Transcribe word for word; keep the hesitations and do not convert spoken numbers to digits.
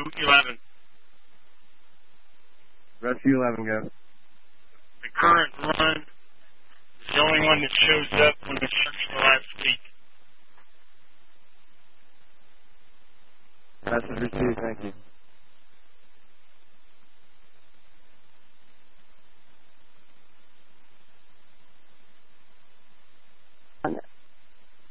eleven. Rescue eleven, go. The current run is the only one that shows up when it's searched for last week. Message received, thank you.